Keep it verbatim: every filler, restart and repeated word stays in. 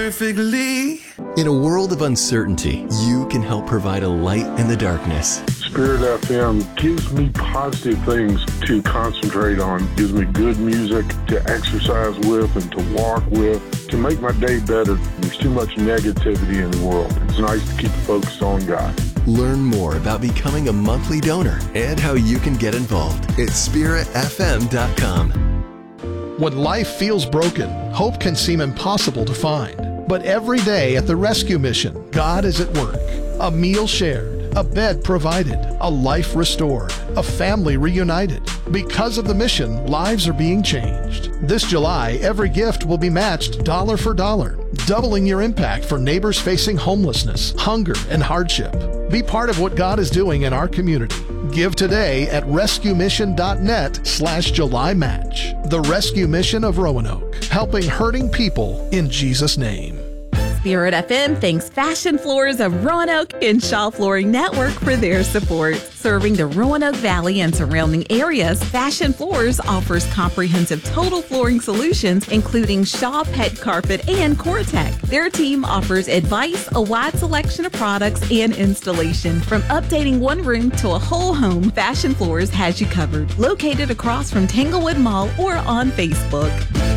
perfectly. In a world of uncertainty, you can help provide a light in the darkness. Spirit F M gives me positive things to concentrate on, gives me good music to exercise with and to walk with, to make my day better. There's too much negativity in the world. It's nice to keep focused on God. Learn more about becoming a monthly donor and how you can get involved at spirit f m dot com. When life feels broken, hope can seem impossible to find. But every day at the rescue mission, God is at work. A meal shared, a bed provided, a life restored, a family reunited. Because of the mission, lives are being changed. This July, every gift will be matched dollar for dollar, doubling your impact for neighbors facing homelessness, hunger, and hardship. Be part of what God is doing in our community. Give today at rescue mission dot net slash July match. The Rescue Mission of Roanoke, helping hurting people in Jesus' name. Spirit F M thanks Fashion Floors of Roanoke and Shaw Flooring Network for their support. Serving the Roanoke Valley and surrounding areas, Fashion Floors offers comprehensive total flooring solutions, including Shaw Pet Carpet and Cortec. Their team offers advice, a wide selection of products, and installation. From updating one room to a whole home, Fashion Floors has you covered. Located across from Tanglewood Mall or on Facebook.